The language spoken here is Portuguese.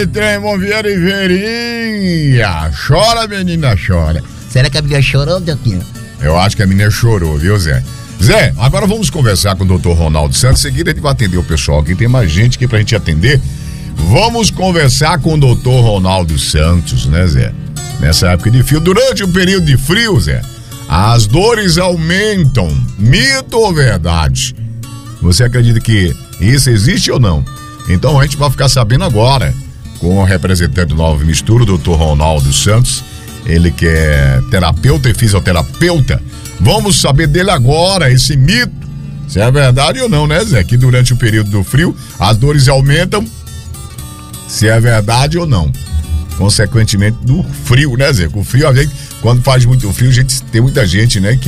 Ei, trem, Vieira e Verinha. Chora, menina, chora. Será que a menina chorou, Dioquinho? Eu acho que a menina chorou, viu, Zé? Zé, agora vamos conversar com o Dr. Ronaldo Santos. Em seguida a gente vai atender o pessoal aqui. Tem mais gente aqui pra gente atender. Vamos conversar com o Dr. Ronaldo Santos, né, Zé? Nessa época de frio, durante o período de frio, Zé, as dores aumentam. Mito ou verdade? Você acredita que isso existe ou não? Então a gente vai ficar sabendo agora com o representante do Nova Mistura, o Dr. Ronaldo Santos. Ele que é terapeuta e fisioterapeuta. Vamos saber dele agora, esse mito, se é verdade ou não, né, Zé? Que durante o período do frio, as dores aumentam, se é verdade ou não. Consequentemente do frio, né, Zé? Com o frio, a gente, quando faz muito frio, tem muita gente, né, que